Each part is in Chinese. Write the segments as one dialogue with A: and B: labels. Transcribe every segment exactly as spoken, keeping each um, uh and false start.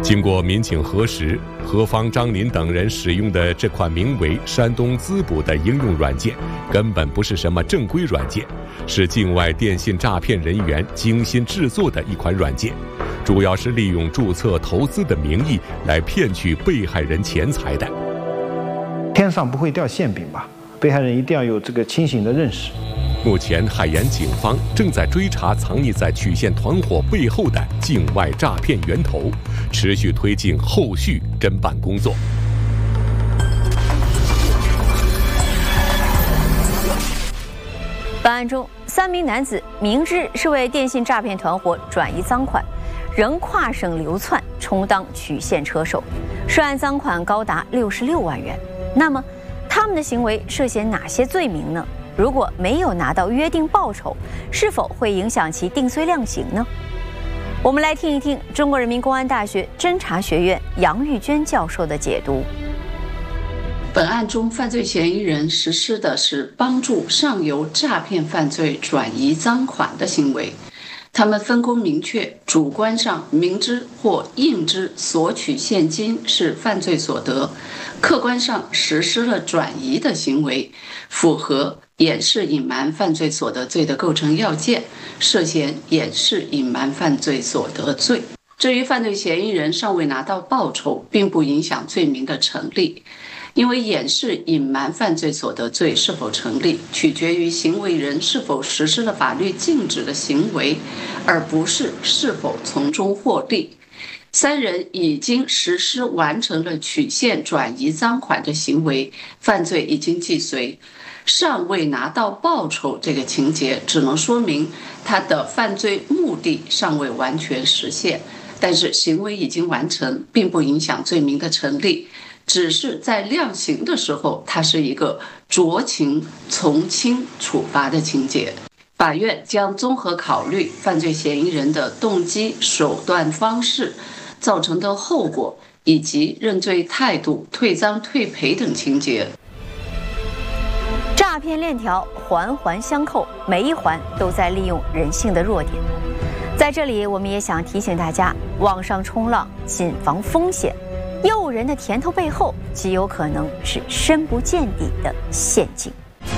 A: 经过民警核实，何方、张林等人使用的这款名为山东滋补的应用软件，根本不是什么正规软件，是境外电信诈骗人员精心制作的一款软件，主要是利用注册投资的名义来骗取被害人钱财的。
B: 天上不会掉馅饼吧？被害人一定要有这个清醒的认识。
A: 目前，海盐警方正在追查藏匿在曲线团伙背后的境外诈骗源头，持续推进后续侦办工作。
C: 本案中，三名男子明知是为电信诈骗团伙转移赃款，仍跨省流窜，充当曲线车手，涉案赃款高达六十六万元。那么，他们的行为涉嫌哪些罪名呢？如果没有拿到约定报酬，是否会影响其定罪量刑呢？我们来听一听中国人民公安大学侦查学院杨玉娟教授的解读。
D: 本案中，犯罪嫌疑人实施的是帮助上游诈骗犯罪转移赃款的行为，他们分工明确，主观上明知或应知索取现金是犯罪所得，客观上实施了转移的行为，符合掩饰隐瞒犯罪所得罪的构成要件，涉嫌掩饰隐瞒犯罪所得罪。至于犯罪嫌疑人尚未拿到报酬，并不影响罪名的成立，因为掩饰隐瞒犯罪所得罪是否成立，取决于行为人是否实施了法律禁止的行为，而不是是否从中获利。三人已经实施完成了曲线转移赃款的行为，犯罪已经既遂，尚未拿到报酬这个情节只能说明他的犯罪目的尚未完全实现，但是行为已经完成，并不影响罪名的成立，只是在量刑的时候，它是一个酌情从轻处罚的情节。法院将综合考虑犯罪嫌疑人的动机、手段、方式造成的后果，以及认罪态度、退赃退赔等情节。
C: 诈骗链条环环相扣，每一环都在利用人性的弱点。在这里，我们也想提醒大家，网上冲浪谨防风险，诱人的甜头背后极有可能是深不见底的陷阱。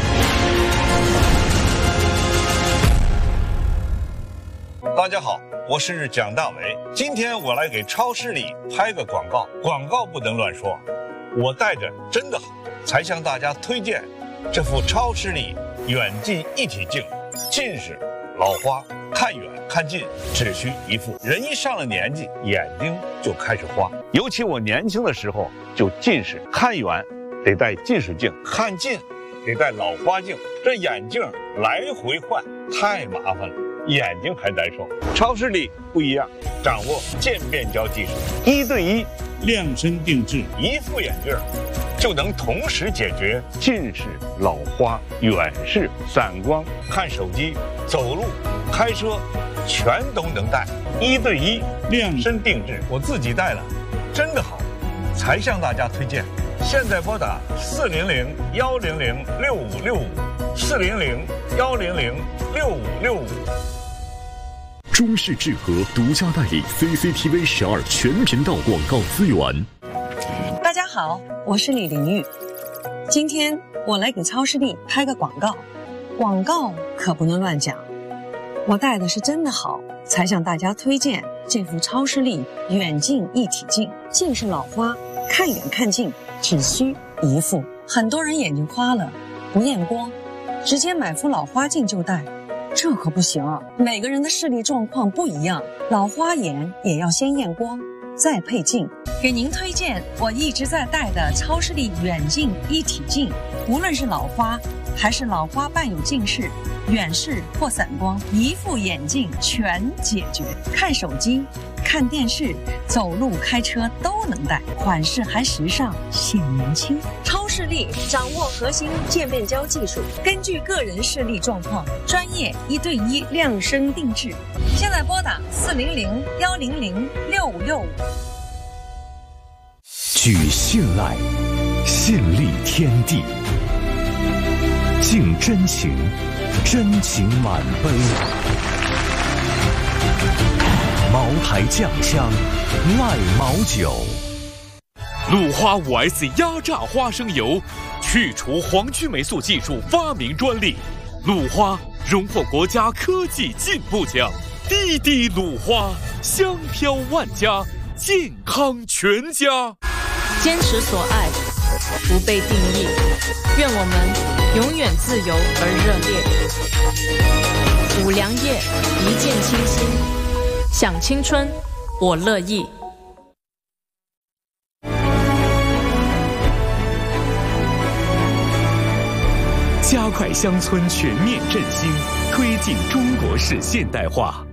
E: 大家好，我是蒋大为，今天我来给超市里拍个广告，广告不能乱说，我带着真的好，才向大家推荐这副超视力远近一体镜。近视、老花，看远看近只需一副，人一上了年纪，眼睛就开始花，尤其我年轻的时候就近视，看远得戴近视镜，看近得戴老花镜，这眼镜来回换太麻烦了，眼睛还难受。超视力不一样，掌握渐变焦技术，一对一量身定制，一副眼镜就能同时解决近视、老花、远视、散光，看手机、走路、开车全都能戴，一对一量身定制，我自己戴了真的好，才向大家推荐。现在拨打四零零幺零零六五六五，四零零幺零零六五六五。
F: 中视智和独家代理 C C T V 十二全频道广告资源。
G: 大家好，我是李玲玉，今天我来给超视力拍个广告，广告可不能乱讲。我带的是真的好，才向大家推荐这副超视力远近一体镜。近视老花，看远看近只需一副。很多人眼睛花了不验光，直接买副老花镜就戴，这可不行啊！每个人的视力状况不一样，老花眼也要先验光再配镜。给您推荐我一直在戴的超视力远近一体镜，无论是老花还是老花伴有近视、远视或散光，一副眼镜全解决。看手机、看电视、走路、开车都能戴，款式还时尚，显年轻。超视力掌握核心渐变焦技术，根据个人视力状况，专业一对一量身定制。现在拨打四零零幺零零六五六五。
F: 举信赖，信立天地，敬真情，真情满杯。
H: 茅台酱香赖茅酒。
I: 鲁花 五 S 压榨花生油，去除黄曲霉素技术发明专利。鲁花荣获国家科技进步奖。滴滴鲁花，香飘万家，健康全家。
J: 坚持所爱，不被定义。愿我们永远自由而热烈。五粮液，一见倾心，享青春，我乐意。
I: 加快乡村全面振兴，推进中国式现代化。